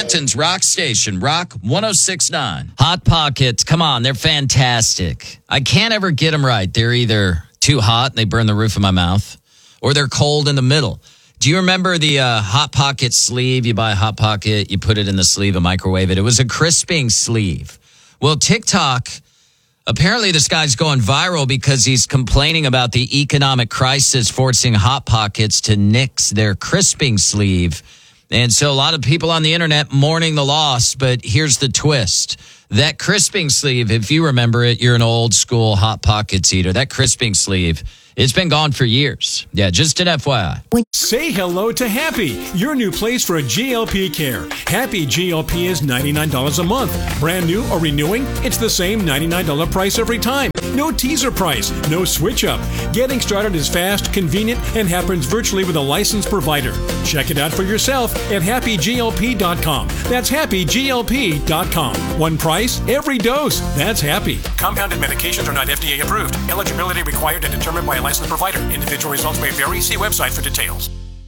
Stockton's Rock Station, Rock 106.9. Hot Pockets, come on, they're fantastic. I can't ever get them right. They're either too hot and they burn the roof of my mouth, or they're cold in the middle. Do you remember the Hot Pocket sleeve? You buy a Hot Pocket, you put it in the sleeve and microwave it. It was a crisping sleeve. Well, TikTok, apparently this guy's going viral because he's complaining about the economic crisis forcing Hot Pockets to nix their crisping sleeve. And so a lot of people on the internet mourning the loss, but here's the twist. That crisping sleeve, if you remember it, you're an old school Hot Pockets eater. That crisping sleeve, it's been gone for years. Yeah, just an FYI. Say hello to Happy, your new place for GLP care. Happy GLP is $99 a month. Brand new or renewing, it's the same $99 price every time. No teaser price, no switch up. Getting started is fast, convenient, and happens virtually with a licensed provider. Check it out for yourself at happyglp.com. That's happyglp.com. One price, every dose. That's Happy. Compounded medications are not FDA approved. Eligibility required and determined by a licensed provider. Individual results may vary. See website for details.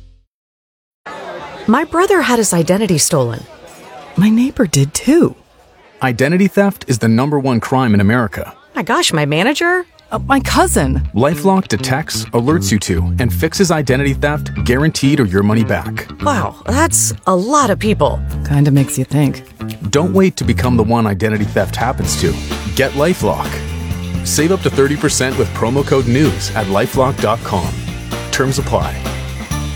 My brother had his identity stolen. My neighbor did too. Identity theft is the #1 crime in America. My gosh, my manager? My cousin. LifeLock detects, alerts you to, and fixes identity theft, guaranteed or your money back. Wow, that's a lot of people. Kinda makes you think. Don't wait to become the one identity theft happens to. Get LifeLock. Save up to 30% with promo code NEWS at LifeLock.com. Terms apply.